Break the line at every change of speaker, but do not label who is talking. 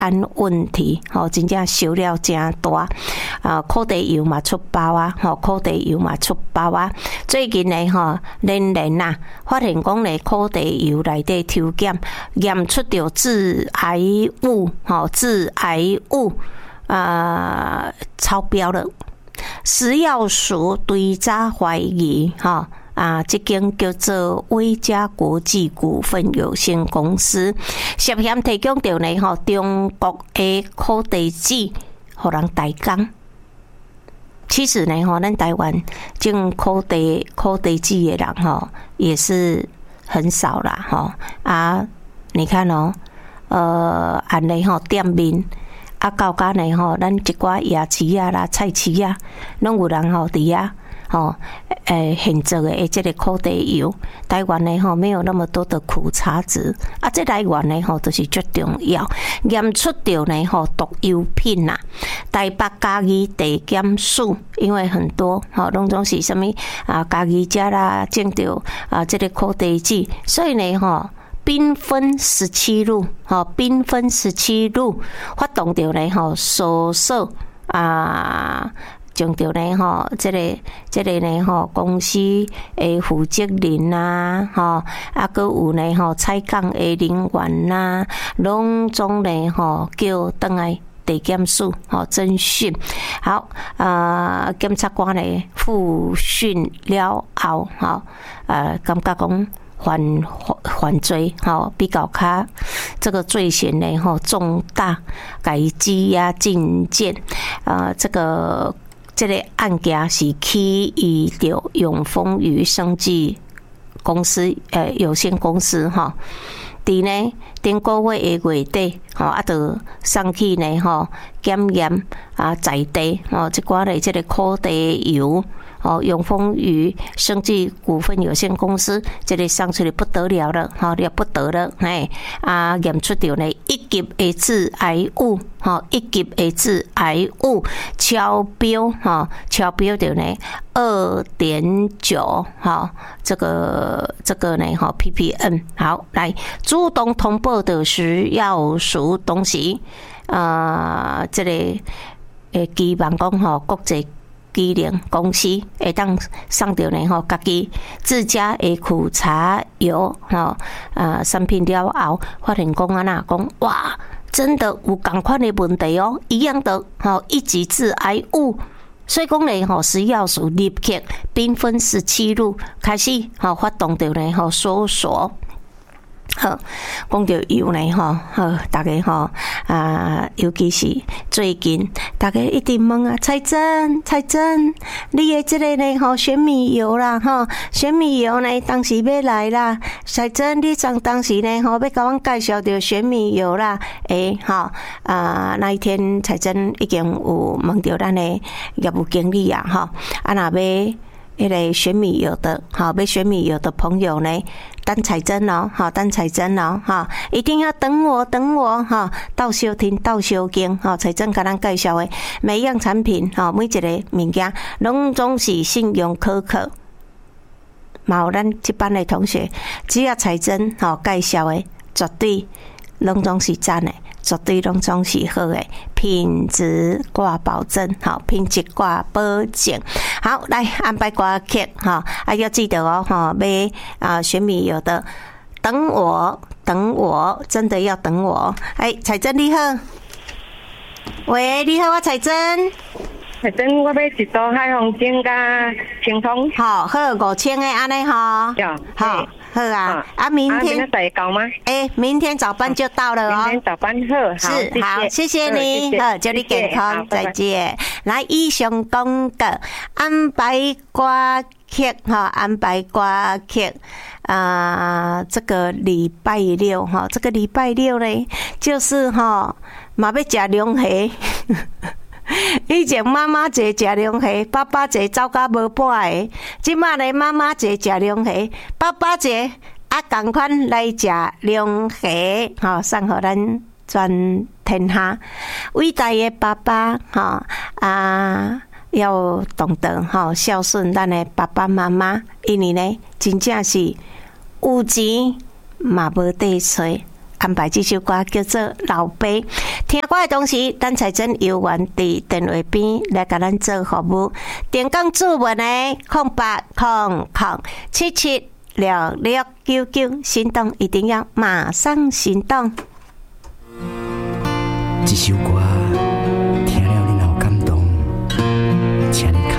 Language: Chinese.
安问题，真正烧了真大。苦地油嘛出包啊，苦地油嘛出包啊。最近呢，连啊，发现讲咧苦地油内底抽验出着致癌物，致癌物超标了。食药署对查怀疑，这间叫做威嘉国际股份有限公司涉嫌提供到呢中国的苦地籽，互人代工。其实呢，咱台湾种苦地籽的人也是很少啦，你看安尼店面。到家呢咱一寡椰市啊啦、菜市啊，拢有人伫遐现做的这个苦地油。台湾呢没有那么多的苦茶籽这来源呢就是最重要。验出着呢毒油品啦，台北嘉义地检署，因为很多拢总是什么嘉义遮啦种着这个苦地籽，所以呢缤纷17路，缤纷17路发动着呢，搜索将着呢，这个呢，公司的负责人啊，还有呢，采购的人员啊，拢总呢，叫转来地检署侦讯。好，检察官呢复讯了后，感觉讲。犯罪比较这个罪嫌呢重大，该羁押禁见。这个案件是起于着永丰余生技公司有限公司伫呢顶个月的月底就送去呢检验在地这寡的这个苦地油。永丰余生技股份有限公司，这个上出来不得了了，了不得了，验出着呢1级的致癌物，1级的致癌物超标着呢2.9，这个呢ppm。好，来主动通报的食药署东西，这个希望讲国际。机灵公司会当送到呢家己自家的苦茶油产品了后，发现讲讲哇，真的有同款的问题一样的1级致癌物。所以讲呢食药署立刻缤纷17路开始发动着呢搜索。好，讲到油呢大家尤其是最近，大家一直问彩珍，你的这个呢玄米油啦玄米油呢当时要来啦，彩珍你当时呢要甲我介绍到玄米油啦，那一天彩珍已经有问到咱的业务经理若要那个玄米油的要玄米油的朋友呢，等彩珍等彩珍一定要等我到收听到收经彩珍甲咱介绍的每一样产品每一个物件拢总是信用可靠。嘛有咱这班的同学，只要彩珍介绍的，绝对拢总是赞的。绝对拢总是好的，品质挂保证，品质挂保证。好，来安排歌曲要记得买玄米油的，等我，真的要等我。彩珍你好，喂，你好，我彩珍。
彩珍，我要一道海风精加清汤。
好，5000的安尼好。好明天
到吗？
明天早班就到了
明天早班
好，谢谢你，祝你健康，再见。来，以上讲的安排歌曲安排歌曲这个礼拜六呢，就是嘛要吃龙虾。以前妈妈坐吃龙虾，爸爸坐走到无半个。即摆呢，妈妈坐吃龙虾，爸爸坐同款来吃龙虾，送互咱全天下伟大的爸爸要懂得孝顺咱的爸爸妈妈，因为呢，真正是有钱嘛无地找， 安排这首歌叫做《老爸》。听歌的同时，咱财政有缘伫电话边来甲咱做服务。电讲主文的0800776699，行动一定要马上行动。
这首歌听了你好感动，请你